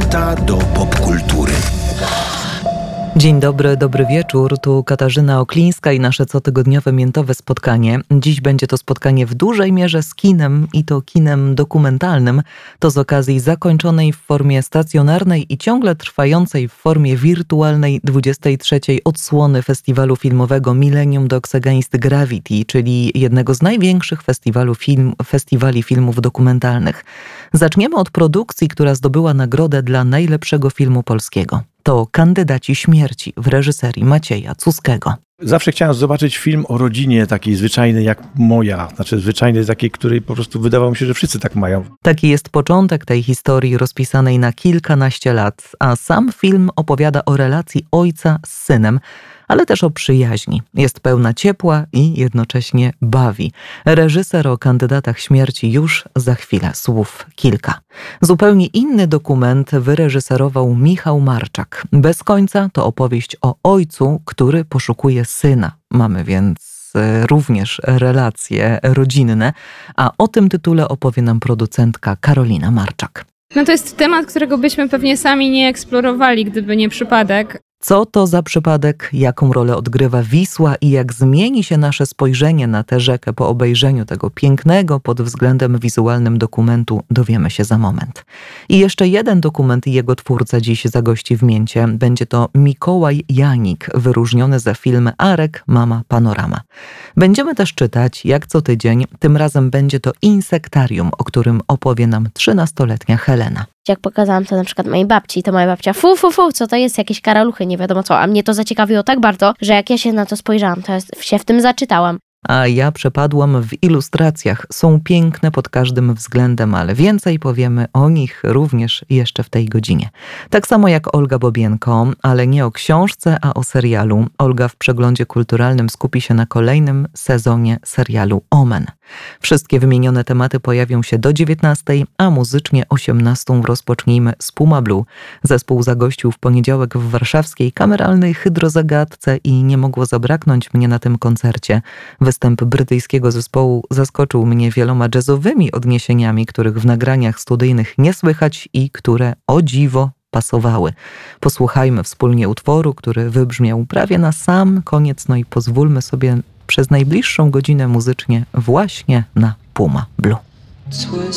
Fakta do popkultury. Dzień dobry, dobry wieczór. Tu Katarzyna Oklińska i nasze cotygodniowe miętowe spotkanie. Dziś będzie to spotkanie w dużej mierze z kinem i to kinem dokumentalnym. To z okazji zakończonej w formie stacjonarnej i ciągle trwającej w formie wirtualnej 23. odsłony festiwalu filmowego Millennium Dogs Against Gravity, czyli jednego z największych festiwali filmów dokumentalnych. Zaczniemy od produkcji, która zdobyła nagrodę dla najlepszego filmu polskiego. To Kandydaci śmierci w reżyserii Macieja Cuskiego. Zawsze chciałem zobaczyć film o rodzinie takiej zwyczajnej jak moja. Znaczy zwyczajnej takiej, której po prostu wydawało mi się, że wszyscy tak mają. Taki jest początek tej historii rozpisanej na kilkanaście lat, a sam film opowiada o relacji ojca z synem, ale też o przyjaźni. Jest pełna ciepła i jednocześnie bawi. Reżyser o kandydatach śmierci już za chwilę, słów kilka. Zupełnie inny dokument wyreżyserował Michał Marczak. Bez końca to opowieść o ojcu, który poszukuje syna. Mamy więc również relacje rodzinne, a o tym tytule opowie nam producentka Karolina Marczak. No to jest temat, którego byśmy pewnie sami nie eksplorowali, gdyby nie przypadek. Co to za przypadek, jaką rolę odgrywa Wisła i jak zmieni się nasze spojrzenie na tę rzekę po obejrzeniu tego pięknego pod względem wizualnym dokumentu, dowiemy się za moment. I jeszcze jeden dokument i jego twórca dziś zagości w Mięcie. Będzie to Mikołaj Janik, wyróżniony za film Arek, Mama, Panorama. Będziemy też czytać, jak co tydzień, tym razem będzie to Insektarium, o którym opowie nam 13-letnia Helena. Jak pokazałam to na przykład mojej babci, to moja babcia co to jest, jakieś karaluchy, nie wiadomo co, a mnie to zaciekawiło tak bardzo, że jak ja się na to spojrzałam, to się w tym zaczytałam. A ja przepadłam w ilustracjach. Są piękne pod każdym względem, ale więcej powiemy o nich również jeszcze w tej godzinie. Tak samo jak Olga Bobienko, ale nie o książce, a o serialu. Olga w Przeglądzie Kulturalnym skupi się na kolejnym sezonie serialu Omen. Wszystkie wymienione tematy pojawią się do 19:00, a muzycznie 18:00 rozpocznijmy z Puma Blue. Zespół zagościł w poniedziałek w warszawskiej kameralnej hydrozagadce i nie mogło zabraknąć mnie na tym koncercie. Występ brytyjskiego zespołu zaskoczył mnie wieloma jazzowymi odniesieniami, których w nagraniach studyjnych nie słychać i które, o dziwo, pasowały. Posłuchajmy wspólnie utworu, który wybrzmiał prawie na sam koniec, no i pozwólmy sobie przez najbliższą godzinę muzycznie właśnie na Puma Blue. Twisted